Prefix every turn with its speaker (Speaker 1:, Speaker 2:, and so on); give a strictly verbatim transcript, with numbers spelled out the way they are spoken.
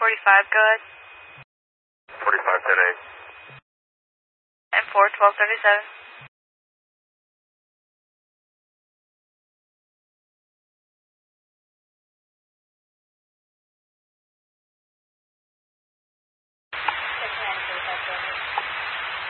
Speaker 1: forty-five, go ahead.
Speaker 2: forty-five ten eight.
Speaker 1: And four twelve thirty-seven.